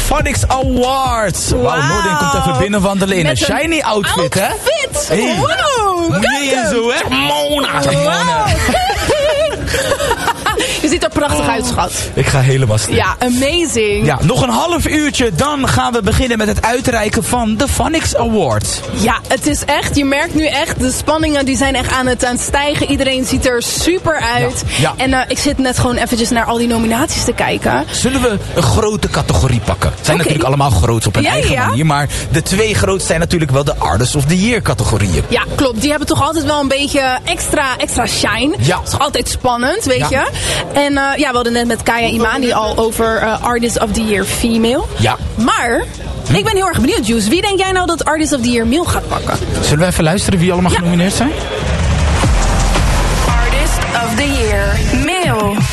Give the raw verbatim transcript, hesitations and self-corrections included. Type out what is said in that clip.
Phonics Awards. Wauw, wow, Noordin komt even binnenwandelen in een shiny outfit, hè? Outfit! Hey. Wow! Nee, en zo, hè? Mona! Mona. Je ziet er prachtig uit, schat. Ik ga helemaal stil. Ja, amazing. Ja, nog een half uurtje, dan gaan we beginnen met het uitreiken van de Phonics Awards. Ja, het is echt, je merkt nu echt, de spanningen die zijn echt aan het, aan het stijgen. Iedereen ziet er super uit. Ja, ja. En uh, ik zit net gewoon eventjes naar al die nominaties te kijken. Zullen we een grote categorie pakken? Het zijn Okay. natuurlijk allemaal groot op een Ja, eigen ja. manier. Maar de twee grootste zijn natuurlijk wel de Artist of the Year categorieën. Ja, klopt. Die hebben toch altijd wel een beetje extra, extra shine. Ja. Het is altijd spannend, weet Ja. je. En uh, ja, we hadden net met Kaya Imani al over uh, Artist of the Year Female. Ja. Maar hm? ik ben heel erg benieuwd, Juice. Wie denk jij nou dat Artist of the Year Male gaat pakken? Zullen we even luisteren wie allemaal Ja. genomineerd zijn? Artist of the Year Male.